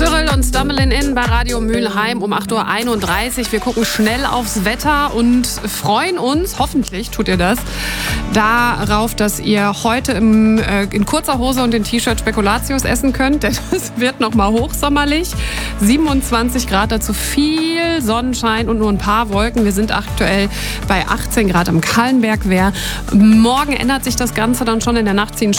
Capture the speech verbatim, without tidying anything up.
Cyril und Stumbling In bei Radio Mülheim um acht Uhr einunddreißig. Wir gucken schnell aufs Wetter und freuen uns, hoffentlich tut ihr das, darauf, dass ihr heute im, äh, in kurzer Hose und in T-Shirt Spekulatius essen könnt, denn es wird nochmal hochsommerlich. siebenundzwanzig Grad, dazu viel Sonnenschein und nur ein paar Wolken. Wir sind aktuell bei achtzehn Grad am Kahlenbergwehr. Morgen ändert sich das Ganze dann schon, in der Nacht ziehen